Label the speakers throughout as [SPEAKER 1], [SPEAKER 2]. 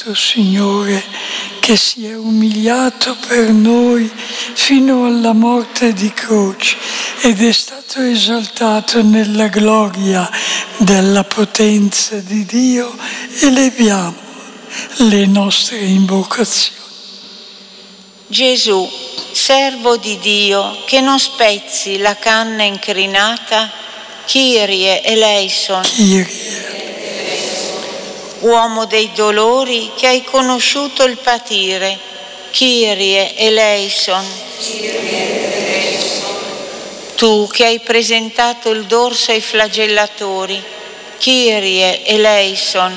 [SPEAKER 1] Cristo, Signore, che si è umiliato per noi fino alla morte di croce ed è stato esaltato nella gloria della potenza di Dio, eleviamo le nostre invocazioni.
[SPEAKER 2] Gesù, servo di Dio, che non spezzi la canna incrinata, Kyrie eleison.
[SPEAKER 1] Kyrie.
[SPEAKER 2] Uomo dei dolori, che hai conosciuto il patire, Kyrie eleison. Tu che hai presentato il dorso ai flagellatori, Kyrie eleison.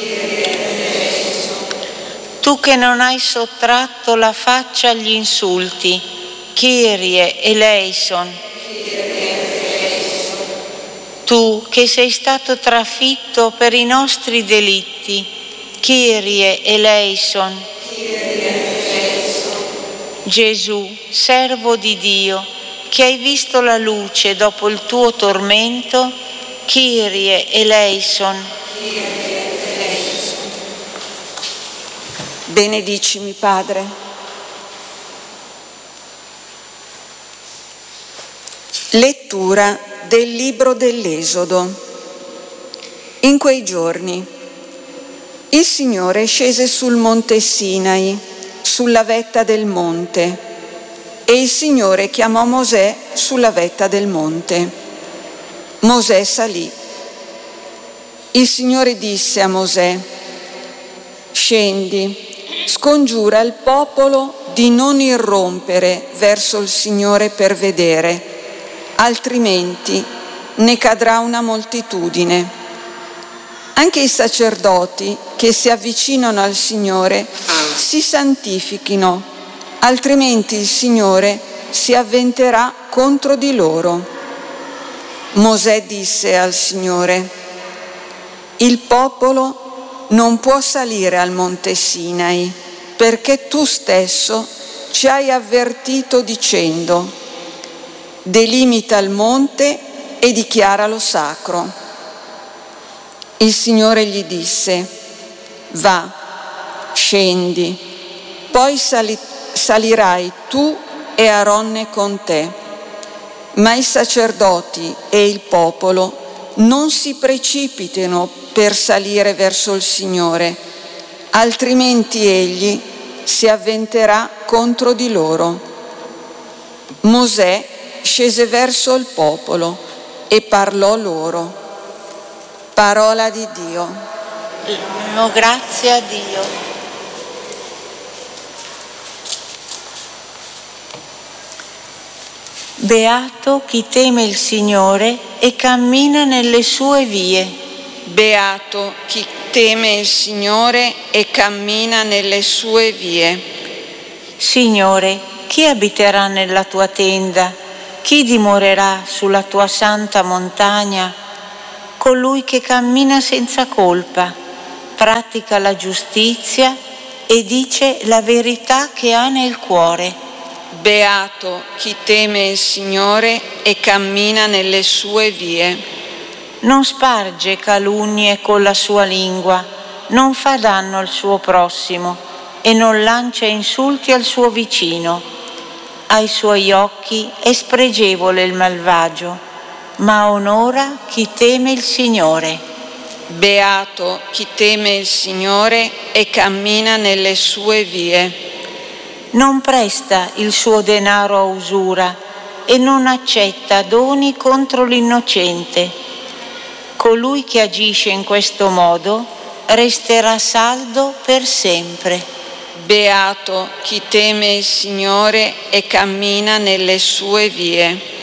[SPEAKER 2] Tu che non hai sottratto la faccia agli insulti, Kyrie eleison. Tu che sei stato trafitto per i nostri delitti, Kyrie eleison. Gesù, servo di Dio, che hai visto la luce dopo il tuo tormento, Kyrie eleison.
[SPEAKER 3] Benedicimi, Padre. Lettura del libro dell'Esodo. In quei giorni il Signore scese sul monte Sinai, sulla vetta del monte, e il Signore chiamò Mosè sulla vetta del monte. Mosè salì. Il Signore disse a Mosè: scendi, scongiura il popolo di non irrompere verso il Signore per vedere, altrimenti ne cadrà una moltitudine. Anche i sacerdoti che si avvicinano al Signore si santifichino, altrimenti il Signore si avventerà contro di loro. Mosè disse al Signore: il popolo non può salire al monte Sinai, perché tu stesso ci hai avvertito dicendo: delimita il monte e dichiaralo sacro. Il Signore gli disse: va, scendi, poi salirai tu e Aronne con te, ma i sacerdoti e il popolo non si precipitino per salire verso il Signore, altrimenti egli si avventerà contro di loro. Mosè scese verso il popolo e parlò loro. Parola di Dio.
[SPEAKER 2] Grazie a Dio. Beato chi teme il Signore e cammina nelle sue vie.
[SPEAKER 3] Beato chi teme il Signore e cammina nelle sue vie.
[SPEAKER 2] Signore, chi abiterà nella tua tenda? Chi dimorerà sulla tua santa montagna? Colui che cammina senza colpa, pratica la giustizia e dice la verità che ha nel cuore.
[SPEAKER 3] Beato chi teme il Signore e cammina nelle sue vie.
[SPEAKER 2] Non sparge calunnie con la sua lingua, non fa danno al suo prossimo e non lancia insulti al suo vicino. Ai suoi occhi è spregevole il malvagio, ma onora chi teme il Signore.
[SPEAKER 3] Beato chi teme il Signore e cammina nelle sue vie.
[SPEAKER 2] Non presta il suo denaro a usura e non accetta doni contro l'innocente. Colui che agisce in questo modo resterà saldo per sempre.
[SPEAKER 3] Beato chi teme il Signore e cammina nelle sue vie.